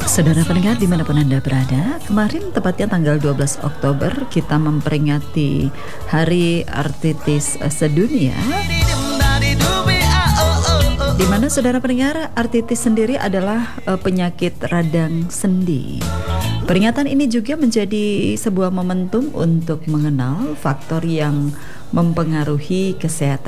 Saudara pendengar dimanapun Anda berada, kemarin tepatnya tanggal 12 Oktober kita memperingati Hari Artritis Sedunia, di mana saudara pendengar, artritis sendiri adalah penyakit radang sendi. Peringatan ini juga menjadi sebuah momentum untuk mengenal faktor yang mempengaruhi kesehatan